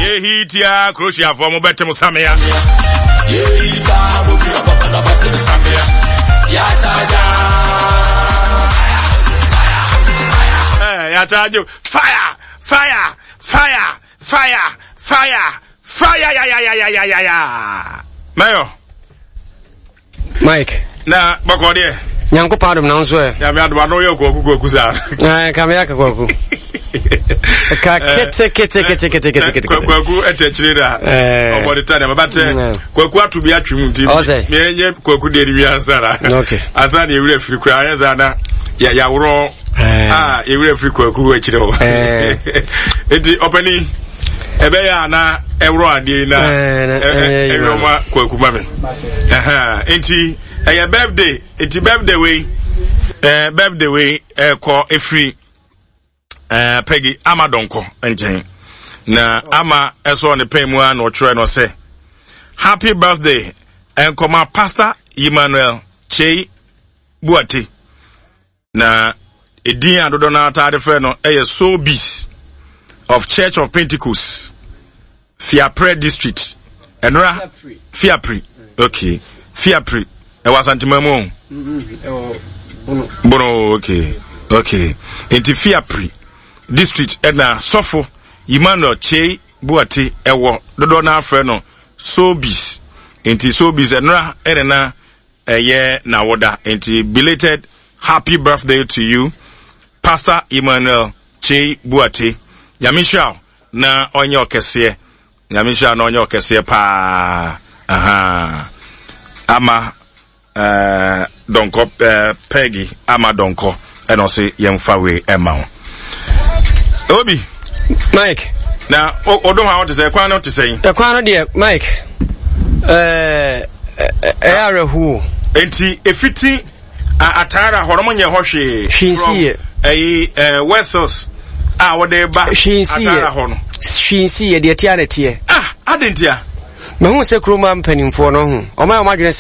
Ye hitia Croatia for mo betem samia. Ye hita mo bi papa na betem samia. Ya chaja. Ya chaja. Fire. Ya. Mayo. Mike. Na bakode. Nyanko padum na nso e. Ya me adwa no ye kwaku sa. Kamera ka kwaku. Ka kete. Kwaku etechire da. Obodi tane mabate. Kwaku atu bi atwemu nti. Me enye kwaku de ri ansara. Okay. Asa na ewure firi kwa ayeza na ya woro. Ewure firi kwaku akire o. Enti opani ebe ya na ewro ade na ewro ma kwaku ma me. Enti your birthday, it's birthday way, call a free, Peggy Amadonko, and na ama eso on the payment or try no say, happy birthday, and come Pastor Emmanuel Che Buati. Na Edia Dodona Tadefreno, so beast of Church of Pentecost, Fiapre District, and Fiapre, okay, Fiapre. It was anti-memo. Bono, okay. Inti Fiapre District, Edna, Sofo, Emmanuel Che, Buati, Ewo, Dodona Freno, Sobis, Inti Sobis, Edna, na wada, Inti belated happy birthday to you, Pastor Emmanuel Che, Buati, Yamisha, na onyo kese, Yamisha, na onyo kese, pa, ama, donko Peggy ama donko eno se yemfa we ema Obi Mike na odo ha what say kwan no to say e kwan no de Mike are who enti efiti atara horomo nye hwehwe shinsie Wessos wode ba atara ho no shinsie de tia na tie adentia me hu se kroma mpanimfo no hu o ma dwene